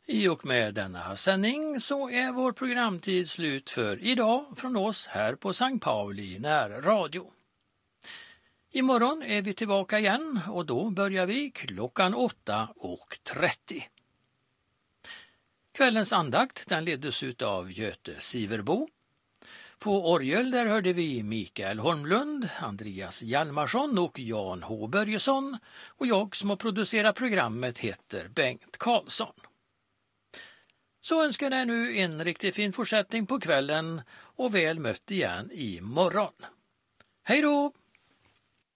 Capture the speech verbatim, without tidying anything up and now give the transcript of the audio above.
I och med denna sändning så är vår programtid slut för idag från oss här på Sankt Pauli närradio. Imorgon är vi tillbaka igen och då börjar vi klockan åtta och trettio. Kvällens andakt den leddes ut av Göte Siverbo. På orgel där hörde vi Mikael Holmlund, Andreas Hjalmarsson och Jan H. Börjesson och jag som har producerat programmet heter Bengt Karlsson. Så önskar jag nu en riktigt fin fortsättning på kvällen och väl mött igen i morgon. Hej då!